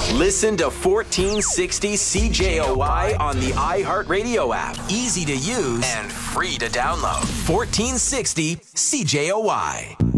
Listen to 1460 CJOY on the iHeartRadio app. Easy to use and free to download. 1460 CJOY.